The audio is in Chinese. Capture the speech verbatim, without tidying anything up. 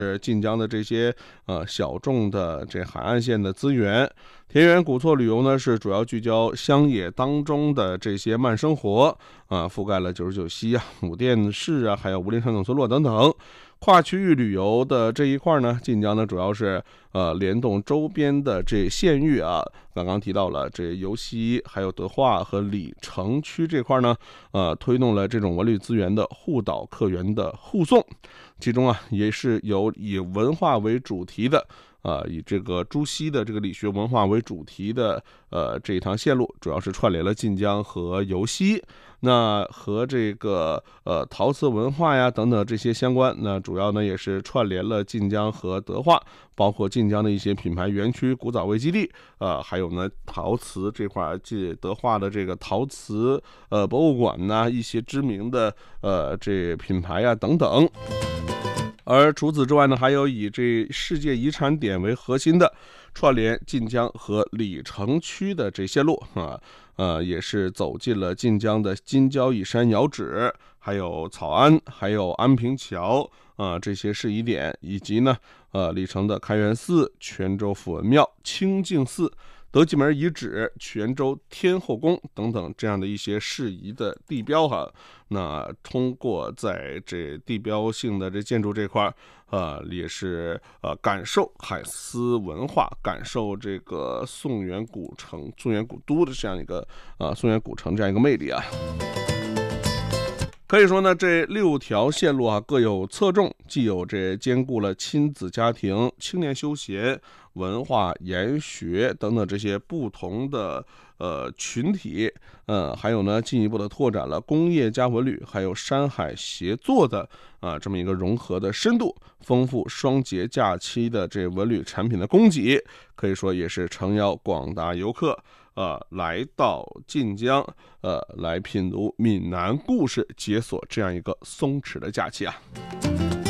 是晋江的这些呃小众的这海岸线的资源。田园古厝旅游呢，是主要聚焦乡野当中的这些慢生活啊，覆盖了九十九溪啊、武店市啊，还有吴林传统村落等等。跨区域旅游的这一块呢，晋江呢主要是呃联动周边的这县域啊，刚刚提到了这尤溪、还有德化和里城区这块呢，呃推动了这种文旅资源的互导客源的互送，其中啊也是有以文化为主题的。啊，以这个朱熹的这个理学文化为主题的呃这一趟线路，主要是串联了晋江和尤溪。那和这个呃陶瓷文化呀等等这些相关，那主要呢也是串联了晋江和德化，包括晋江的一些品牌园区、古早味基地，呃，还有呢陶瓷这块，这德化的这个陶瓷呃博物馆呐，一些知名的呃这品牌呀等等。而除此之外呢，还有以这世界遗产点为核心的串联晋江和里城区的这些路啊，呃，也是走进了晋江的金郊义山窑址，还有草庵，还有安平桥啊、呃、这些事宜点，以及呢，呃，里城的开元寺、泉州辅文庙、清净寺、德基门遗址、泉州天后宫等等这样的一些适宜的地标哈。那通过在这地标性的这建筑这块，呃，也是呃感受海丝文化，感受这个宋元古城、宋元古都的这样一个呃宋元古城这样一个魅力啊。可以说呢，这六条线路啊各有侧重，既有这兼顾了亲子家庭、青年休闲、文化研学等等这些不同的呃群体，呃，还有呢进一步的拓展了工业加文旅，还有山海协作的啊、呃、这么一个融合的深度，丰富双节假期的这文旅产品的供给，可以说也是诚邀广大游客。呃，来到晋江，呃，来品读闽南故事，解锁这样一个松弛的假期啊。